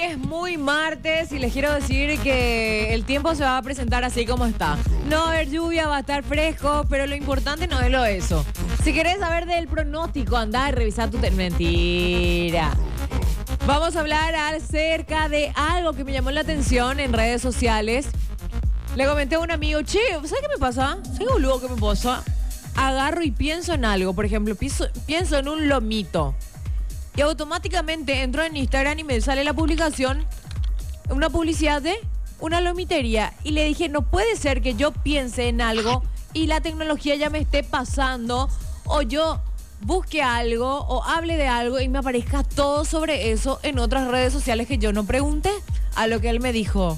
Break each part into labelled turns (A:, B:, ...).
A: es muy martes y les quiero decir que el tiempo se va a presentar así como está. No va a haber lluvia, va a estar fresco, pero lo importante no es lo eso. Si querés saber del pronóstico, andá a revisar tu mentira. Vamos a hablar acerca de algo que me llamó la atención en redes sociales. Le comenté a un amigo, che, ¿sabes qué me pasa? ¿Sabes qué boludo que me pasa? Agarro y pienso en algo, por ejemplo, pienso en un lomito. Y automáticamente entro en Instagram y me sale la publicación, una publicidad de una lomitería. Y le dije, no puede ser que yo piense en algo y la tecnología ya me esté pasando, o yo busque algo o hable de algo y me aparezca todo sobre eso en otras redes sociales que yo no pregunté. A lo que él me dijo,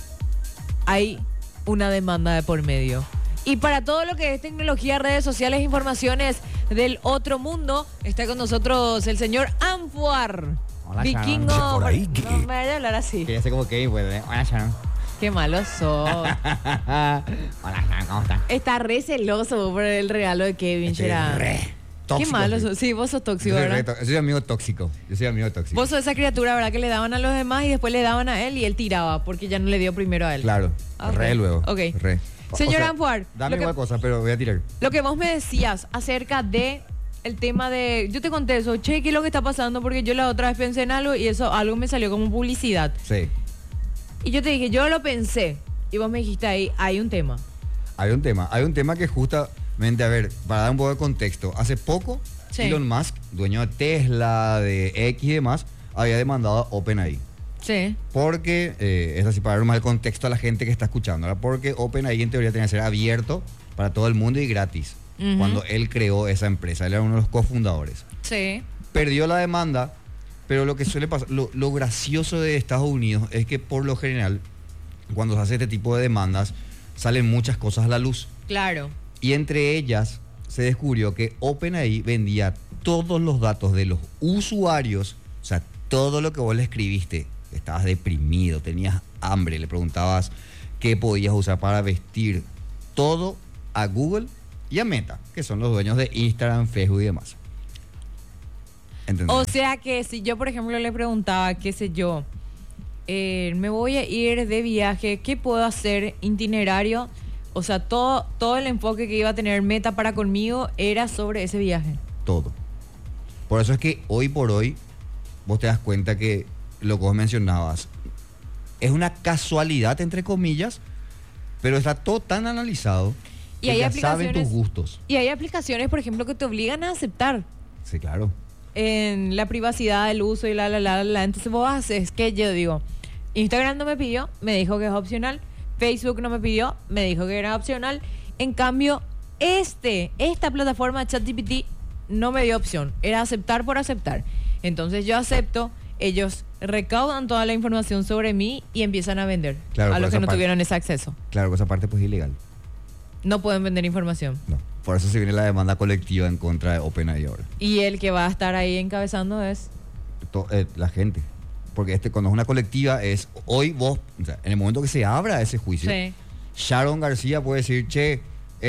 A: hay una demanda de por medio. Y para todo lo que es tecnología, redes sociales, informaciones del otro mundo, está con nosotros el señor Anfuar.
B: Hola,
A: Vikingo.
B: Sharon.
C: Por ahí,
A: No me vaya a hablar así.
B: Que ya sé como que pues, hola, Sharon.
A: Qué malo sos.
B: Hola, Sharon, ¿cómo estás?
A: Está re celoso por el regalo de Kevin, Gerard.
C: Re
A: Qué
C: tóxico,
A: malo
C: sí.
A: sos. Sí, vos sos tóxico,
C: Yo soy
A: ¿verdad?
C: yo soy amigo tóxico.
A: Vos sos esa criatura, ¿verdad? Que le daban a los demás y después le daban a él y él tiraba porque ya no le dio primero a él.
C: Claro.
A: Ah, ok.
C: Re luego.
A: Ok.
C: Re.
A: Señor Anfuar,
C: Dame
A: lo que-
C: igual cosa, pero voy a tirar.
A: Lo que vos me decías acerca de el tema de... Yo te conté eso, che, ¿qué es lo que está pasando? Porque yo la otra vez pensé en algo y eso, algo me salió como publicidad.
C: Sí.
A: Y yo te dije, yo lo pensé. Y vos me dijiste ahí, hay un tema.
C: Hay un tema que justamente, a ver, para dar un poco de contexto, hace poco
A: Sí.
C: Elon Musk, dueño de Tesla, de X y demás, había demandado a OpenAI.
A: Sí.
C: Porque, es así, para dar más el contexto a la gente que está escuchando, ¿verdad? Porque OpenAI en teoría tenía que ser abierto para todo el mundo y gratis.
A: Ujú.
C: Cuando él creó esa empresa, él era uno de los cofundadores.
A: Sí.
C: Perdió la demanda, pero lo que suele pasar, lo gracioso de Estados Unidos es que por lo general, cuando se hace este tipo de demandas, salen muchas cosas a la luz.
A: Claro.
C: Y entre ellas se descubrió que OpenAI vendía todos los datos de los usuarios, o sea, todo lo que vos le escribiste, estabas deprimido, tenías hambre, le preguntabas qué podías usar para vestir, todo a Google y a Meta, que son los dueños de Instagram, Facebook y demás. ¿Entendés?
A: O sea que si yo, por ejemplo, le preguntaba, qué sé yo, me voy a ir de viaje, ¿qué puedo hacer? Itinerario. O sea, todo el enfoque que iba a tener Meta para conmigo era sobre ese viaje.
C: Todo. Por eso es que hoy por hoy vos te das cuenta que lo que vos mencionabas es una casualidad, entre comillas, pero está todo tan analizado
A: Y
C: que
A: hay
C: ya saben tus
A: aplicaciones-
C: gustos.
A: Y hay aplicaciones, por ejemplo, que te obligan a aceptar
C: Sí, claro.
A: en la privacidad, el uso y la. Entonces vos haces que yo digo, Instagram no me pidió, me dijo que es opcional. Facebook no me pidió, me dijo que era opcional. En cambio, esta plataforma ChatGPT no me dio opción. Era aceptar por aceptar. Entonces yo acepto, ellos recaudan toda la información sobre mí y empiezan a vender
C: Claro,
A: a
C: por
A: los que
C: esa
A: no
C: parte.
A: tuvieron ese acceso.
C: Claro que esa parte pues es ilegal.
A: No pueden vender información.
C: No. Por eso se viene la demanda colectiva en contra de OpenAI ahora.
A: Y el que va a estar ahí encabezando es...
C: La gente. Porque cuando es una colectiva es hoy vos, o sea, en el momento que se abra ese juicio,
A: Sí.
C: Sharon García puede decir, che,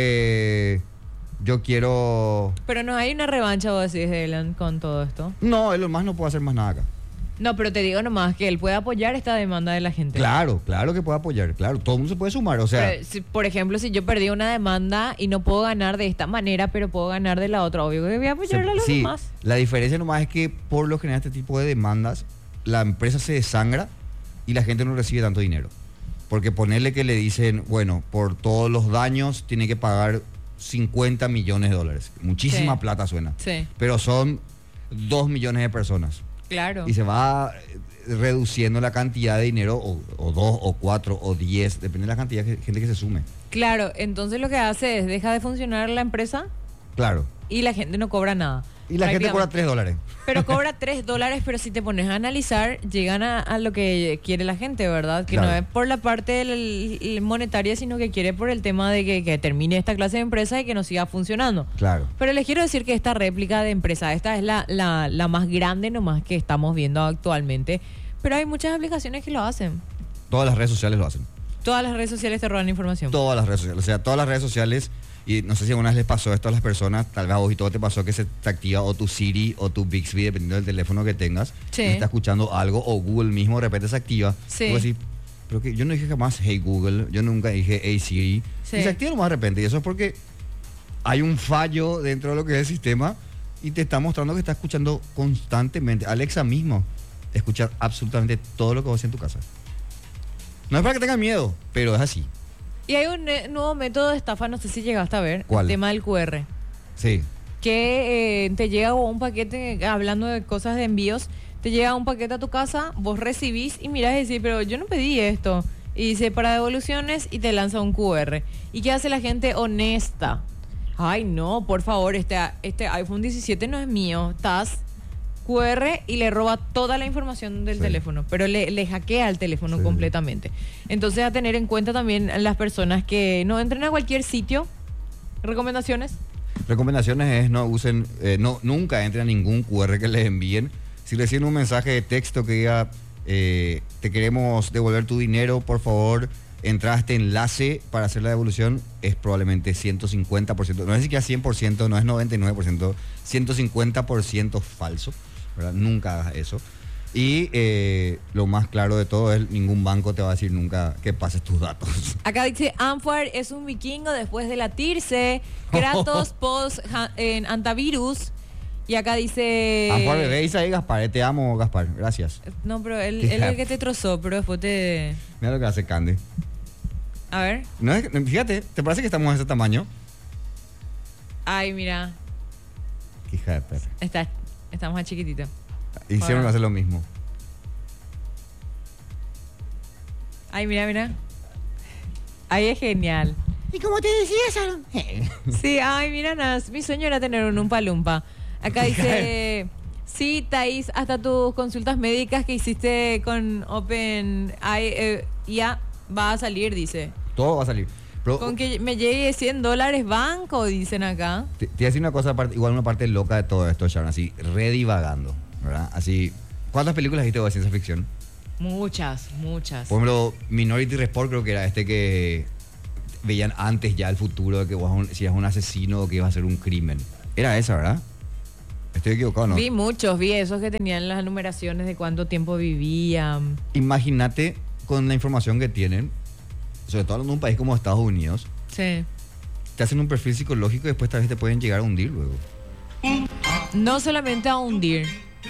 C: yo quiero...
A: Pero no hay una revancha, vos decís, de Elon con todo esto.
C: No, Elon Musk no puede hacer más nada acá.
A: No, pero te digo nomás que él puede apoyar esta demanda de la gente.
C: Claro, claro que puede apoyar, claro, todo el mundo se puede sumar, o sea,
A: Pero por ejemplo, si yo perdí una demanda y no puedo ganar de esta manera, pero puedo ganar de la otra, obvio que voy a apoyar a los
C: sí,
A: demás.
C: la diferencia nomás es que por lo general este tipo de demandas, la empresa se desangra y la gente no recibe tanto dinero. Porque ponerle que le dicen, bueno, por todos los daños tiene que pagar 50 millones de dólares. Muchísima
A: Sí.
C: plata suena.
A: Sí,
C: Pero son 2 millones de personas.
A: claro.
C: Y se va reduciendo la cantidad de dinero, o 2, o 4, o 10, depende de la cantidad de gente que se sume.
A: Claro, entonces lo que hace es deja de funcionar la empresa
C: Claro.
A: y la gente no cobra nada.
C: Y la gente cobra
A: Prácticamente.
C: $3.
A: Pero cobra $3, pero si te pones a analizar, llegan a lo que quiere la gente, ¿verdad? Que
C: Claro.
A: no es por la parte monetaria, sino que quiere por el tema de que termine esta clase de empresa y que no siga funcionando.
C: Claro.
A: Pero les quiero decir que esta réplica de empresa, esta es la más grande nomás que estamos viendo actualmente. Pero hay muchas aplicaciones que lo hacen.
C: Todas las redes sociales lo hacen.
A: Todas las redes sociales te roban información.
C: Todas las redes sociales. O sea, todas las redes sociales. Y no sé si alguna vez les pasó esto a las personas, tal vez a vos y todo te pasó que se te activa o tu Siri o tu Bixby, dependiendo del teléfono que tengas,
A: Sí.
C: y está escuchando algo, o Google mismo de repente se activa.
A: Sí.
C: Y vos decís, pero que yo no dije jamás Hey Google, yo nunca dije Hey Siri.
A: Sí.
C: Y se activa nomás de repente. Y eso es porque hay un fallo dentro de lo que es el sistema y te está mostrando que está escuchando constantemente. Alexa mismo escucha absolutamente todo lo que vos haces en tu casa. No es para que tengas miedo, pero es así.
A: Y hay un nuevo método de estafa, no sé si llegaste a ver.
C: ¿Cuál?
A: El tema del QR.
C: Sí.
A: Que te llega un paquete, hablando de cosas de envíos, te llega un paquete a tu casa, vos recibís y mirás y decís, pero yo no pedí esto. Y dice para devoluciones y te lanza un QR. ¿Y qué hace la gente honesta? Ay, no, por favor, este iPhone 17 no es mío. Estás QR y le roba toda la información del
C: Sí.
A: teléfono, pero le hackea el teléfono
C: Sí.
A: completamente. Entonces, a tener en cuenta también las personas que no entren a cualquier sitio. ¿Recomendaciones?
C: Recomendaciones es no usen, nunca entren a ningún QR que les envíen. Si reciben un mensaje de texto que diga te queremos devolver tu dinero, por favor, entra a este enlace para hacer la devolución, es probablemente 150%, no es siquiera 100%, no es 99%, 150% falso, ¿verdad? Nunca hagas eso. Y lo más claro de todo es ningún banco te va a decir nunca que pases tus datos.
A: Acá dice, Amphar es un vikingo después de latirse, Kratos en antivirus. Y acá dice...
C: Juan Bebé, Isaí, Gaspar, te amo, Gaspar, gracias.
A: No, pero él
C: Qué
A: es el que te trozó, pero después te...
C: Mira lo que hace Candy.
A: A ver.
C: No es, fíjate, ¿te parece que estamos de ese tamaño?
A: Ay, mira.
C: Qué hija de perra.
A: Está más chiquitito.
C: Hicieron
A: Ahora.
C: hacer lo mismo.
A: Ay, mira. Ahí es genial.
B: Y como te decía, Sharon.
A: Sí, ay, mira, Nas, mi sueño era tener un Umpa Lumpa. Acá dice, sí, Thais, hasta tus consultas médicas que hiciste con Open ya va a salir, dice.
C: Todo va a salir. Pero
A: Con que me llegue $100 banco, dicen acá.
C: te voy a decir una cosa, igual una parte loca de todo esto, Sharon, así, redivagando, ¿verdad? Así, ¿cuántas películas viste vos de ciencia ficción?
A: Muchas.
C: Por ejemplo, Minority Report creo que era este que veían antes ya el futuro de que vos si eras un asesino o que ibas a hacer un crimen. Era esa, ¿verdad? Estoy equivocado, ¿no?
A: Vi esos que tenían las numeraciones de cuánto tiempo vivían.
C: Imagínate con la información que tienen, sobre todo en un país como Estados Unidos,
A: Sí.
C: te hacen un perfil psicológico y después tal vez te pueden llegar a hundir luego.
A: No solamente a hundir,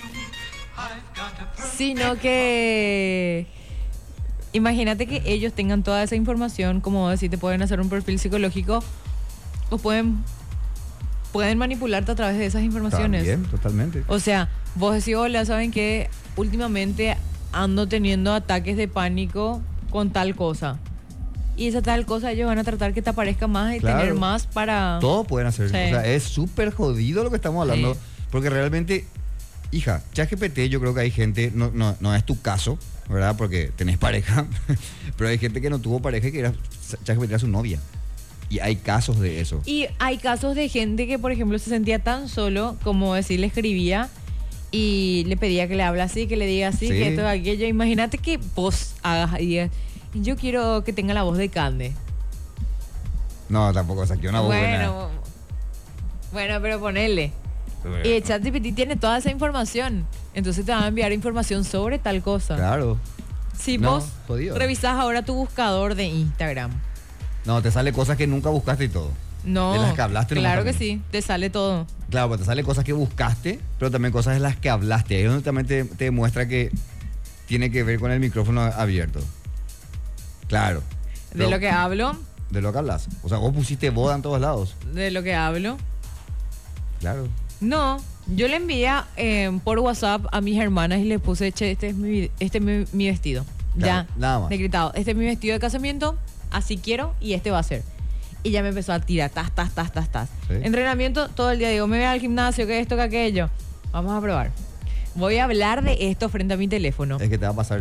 A: sino que imagínate que ellos tengan toda esa información, como decir, te pueden hacer un perfil psicológico o pueden manipularte a través de esas informaciones.
C: También, totalmente.
A: O sea, vos decís, hola, ¿saben qué? Últimamente ando teniendo ataques de pánico con tal cosa. Y esa tal cosa ellos van a tratar que te aparezca más y
C: Claro.
A: tener más para...
C: Todo pueden hacer.
A: Sí.
C: O sea, es súper jodido lo que estamos hablando.
A: Sí.
C: Porque realmente, hija, ChatGPT, yo creo que hay gente, no es tu caso, ¿verdad? Porque tenés pareja, pero hay gente que no tuvo pareja y que ChatGPT era su novia. Y hay casos de eso.
A: Y hay casos de gente que, por ejemplo, se sentía tan solo, como decir, le escribía y le pedía que le hable así, que le diga así,
C: Sí.
A: que esto, aquello. Imagínate que vos hagas y digas, yo quiero que tenga la voz de Cande.
C: No, tampoco saqué una voz buena.
A: Bueno, pero ponele. Y ChatGPT tiene toda esa información. Entonces te va a enviar información sobre tal cosa.
C: Claro.
A: Si
C: No,
A: vos
C: jodido.
A: revisás ahora tu buscador de Instagram.
C: No, te sale cosas que nunca buscaste y todo.
A: No.
C: De las que hablaste nomás
A: Claro que
C: también.
A: sí, te sale todo.
C: Claro, pues te sale cosas que buscaste, pero también cosas de las que hablaste. Ahí es donde también te demuestra que tiene que ver con el micrófono abierto. Claro.
A: De
C: Pero-
A: lo que hablo,
C: De lo que hablas. O sea, vos pusiste boda en todos lados.
A: de lo que hablo.
C: Claro.
A: No, yo le envié por WhatsApp a mis hermanas y les puse, che, este es mi vestido.
C: Claro,
A: Ya,
C: nada más.
A: decretado. Este es mi vestido de casamiento, así quiero y este va a ser. Y ya me empezó a tirar, tas.
C: Sí.
A: Entrenamiento todo el día, digo, me voy al gimnasio, que esto, que aquello. Vamos a probar. Voy a hablar de esto frente a mi teléfono.
C: Es que te va a pasar.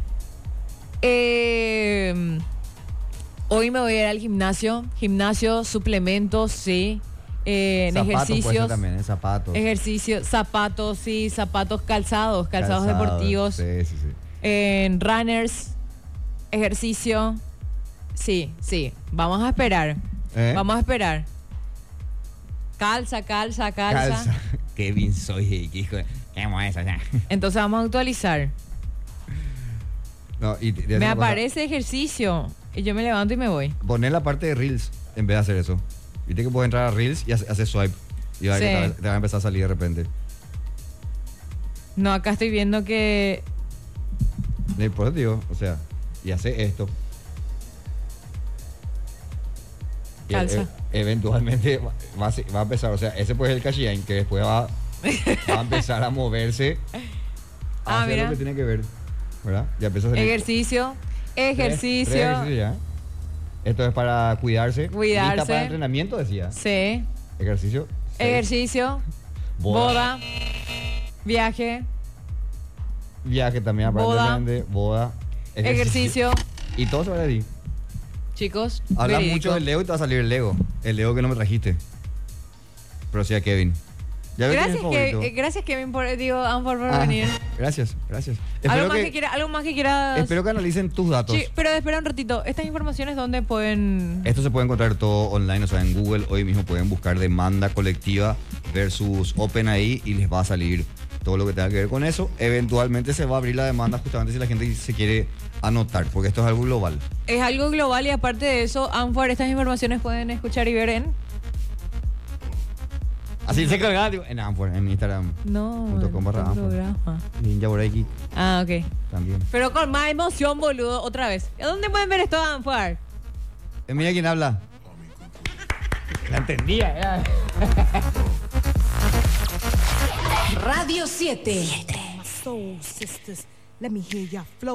A: Hoy me voy a ir al gimnasio, suplementos, sí. En
C: Zapatos puede ser
A: ejercicios.
C: también, zapatos.
A: Ejercicio, zapatos, sí, zapatos calzados deportivos.
C: Sí.
A: En runners, ejercicio. Sí. Vamos a esperar.
C: ¿Eh?
A: Vamos a esperar. Calza.
C: Calza. Kevin soy, hijo. ¿Qué es eso ya?
A: Entonces vamos a actualizar.
C: No, y
A: Me aparece ejercicio. Y yo me levanto y me voy.
C: Poner la parte de Reels en vez de hacer eso. Viste que puedes entrar a Reels y hacer swipe. Y va a ver que te va a empezar a salir de repente.
A: No, acá estoy viendo que...
C: Y por eso digo, o sea, y hace esto. Y,
A: Calza.
C: eventualmente va a empezar, o sea, ese pues es el Kashian que después va a empezar a moverse a hacer
A: mira.
C: lo que tiene que ver, ¿verdad? Ya empieza a salir.
A: Ejercicio.
C: Tres ejercicios ya. Esto es para cuidarse.
A: Cuidarse.
C: Lista para entrenamiento, decía.
A: Sí.
C: Ejercicio.
A: Ejercicio.
C: Boda.
A: Viaje.
C: Viaje también, aparentemente. Boda.
A: Ejercicio.
C: Y todo se va a decir.
A: Chicos,
C: Habla
A: verídico.
C: mucho del Lego y te va a salir el Lego. El Lego que no me trajiste. Pero sí a Kevin. Ya ves quién es el favorito.
A: Gracias Kevin por venir.
C: Gracias.
A: ¿Algo más que quieras?
C: Espero que analicen tus datos.
A: Sí, pero espera un ratito. ¿Estas informaciones dónde pueden...?
C: Esto se puede encontrar todo online, o sea, en Google hoy mismo pueden buscar demanda colectiva versus OpenAI y les va a salir todo lo que tenga que ver con eso. Eventualmente se va a abrir la demanda justamente si la gente se quiere anotar, porque esto es algo global.
A: Es algo global y aparte de eso, Anfor, estas informaciones pueden escuchar y ver en...
C: Así se carga en Anfor, en Instagram.
A: No,
C: .com barra
A: en
C: Anfor.
A: programa.
C: Ninja Boreiki
A: Ah, ok.
C: también.
A: Pero con más emoción, boludo, otra vez. ¿A dónde pueden ver esto, Anfor?
C: Mira quién habla. La entendía,
D: Radio 7.
B: Soul sisters, let me hear ya flow.